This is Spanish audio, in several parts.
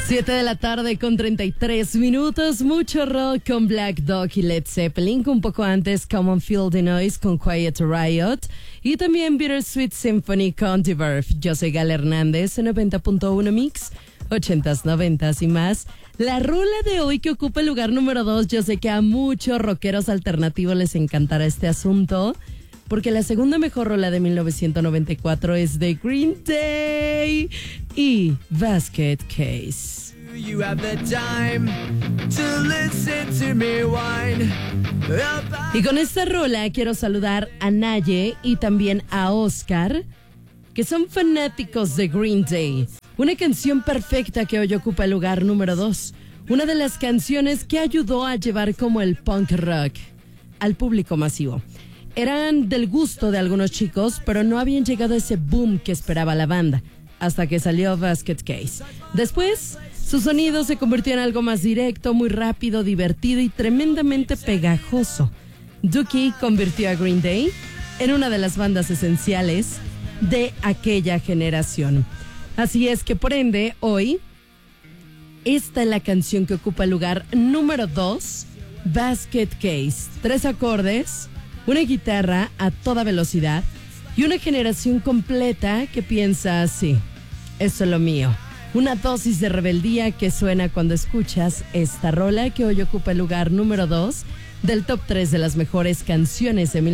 7 de la tarde con 33 minutos, mucho rock con Black Dog y Led Zeppelin, un poco antes Common Feel the Noise con Quiet Riot y también Bittersweet Symphony con The Verve. Yo soy Gal Hernández en 90.1 Mix, 80s, 90s y más. La rola de hoy que ocupa el lugar número 2, yo sé que a muchos rockeros alternativos les encantará este asunto, porque la segunda mejor rola de 1994 es de Green Day y Basket Case. You have the time to listen to me whine. Y con esta rola quiero saludar a Naye y también a Oscar, que son fanáticos de Green Day. Una canción perfecta que hoy ocupa el lugar número 2. Una de las canciones que ayudó a llevar como el punk rock al público masivo. Eran del gusto de algunos chicos, pero no habían llegado a ese boom que esperaba la banda, hasta que salió Basket Case. Después, su sonido se convirtió en algo más directo, muy rápido, divertido y tremendamente pegajoso. Dookie convirtió a Green Day en una de las bandas esenciales de aquella generación. Así es que, por ende, hoy, esta es la canción que ocupa el lugar número 2, Basket Case. 3 acordes, una guitarra a toda velocidad y una generación completa que piensa así: esto es lo mío. Una dosis de rebeldía que suena cuando escuchas esta rola que hoy ocupa el lugar número 2 del top 3 de las mejores canciones de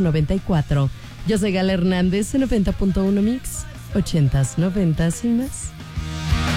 1994. Yo soy Gal Hernández en 90.1 Mix, 80s, 90s y más.